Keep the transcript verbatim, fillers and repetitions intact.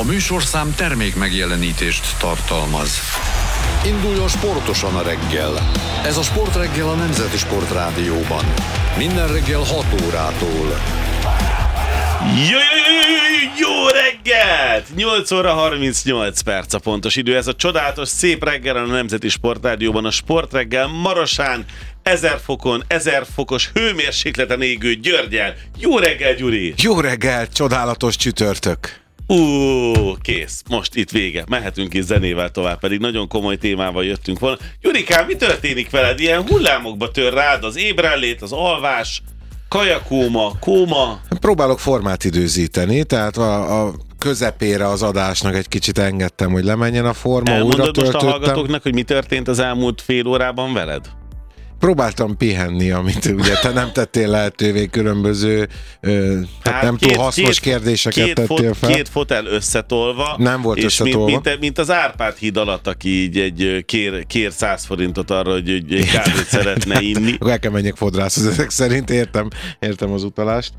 A műsorszám termék megjelenítést tartalmaz. Induljon sportosan a reggel. Ez a Sportreggel a Nemzeti Sportrádióban. Minden reggel hat órától. Jó, jó, jó, jó reggelt! nyolc óra harmincnyolc perc a pontos idő. Ez a csodálatos, szép reggel a Nemzeti Sportrádióban, a Sportreggel Marosán, ezer fokon, ezer fokos hőmérsékleten égő Györgyel. Jó reggel, Gyuri! Jó reggel, csodálatos csütörtök! Ú, kész, most itt vége. Mehetünk is zenével tovább, pedig nagyon komoly témával jöttünk volna. Gyurikám, mi történik veled? Ilyen hullámokba tör rád az ébrenlét, az alvás, kajakóma, kóma. Próbálok formát időzíteni, tehát a, a közepére az adásnak egy kicsit engedtem, hogy lemenjen a forma, újra Elmondod most töltöttem. a hallgatóknak, hogy mi történt az elmúlt fél órában veled? Próbáltam pihenni, amit ugye te nem tettél lehetővé, különböző ö, hát Hát nem két- túl hasznos két- kérdéseket két tettél fot, fel. Két fotel összetolva. Nem volt és összetolva. Mint, mint, mint az Árpád híd alatt, aki így egy kér, kér száz forintot arra, hogy egy kávét szeretne inni. Akkor el kell menjek fodrászhoz, ezek szerint értem, értem az utalást.